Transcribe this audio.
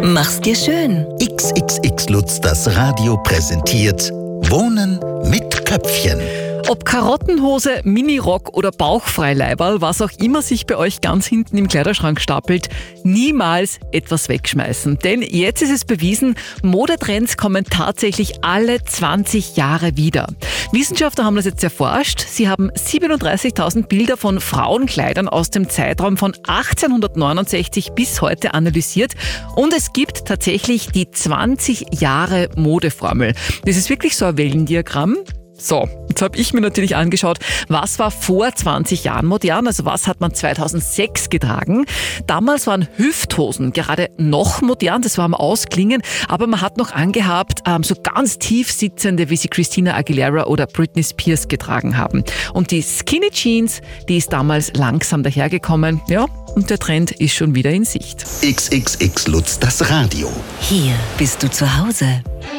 Mach's dir schön. XXX Lutz, das Radio präsentiert Wohnen mit Köpfchen. Ob Karottenhose, Minirock oder Bauchfreileiberl, was auch immer sich bei euch ganz hinten im Kleiderschrank stapelt, niemals etwas wegschmeißen. Denn jetzt ist es bewiesen, Modetrends kommen tatsächlich alle 20 Jahre wieder. Wissenschaftler haben das jetzt erforscht. Sie haben 37.000 Bilder von Frauenkleidern aus dem Zeitraum von 1869 bis heute analysiert. Und es gibt tatsächlich die 20 Jahre Modeformel. Das ist wirklich so ein Wellendiagramm. So, jetzt habe ich mir natürlich angeschaut, was war vor 20 Jahren modern, also was hat man 2006 getragen. Damals waren Hüfthosen gerade noch modern, das war am Ausklingen, aber man hat noch angehabt, so ganz tief sitzende, wie sie Christina Aguilera oder Britney Spears getragen haben. Und die Skinny Jeans, die ist damals langsam dahergekommen, ja, und der Trend ist schon wieder in Sicht. XXX Lutz, das Radio. Hier bist du zu Hause.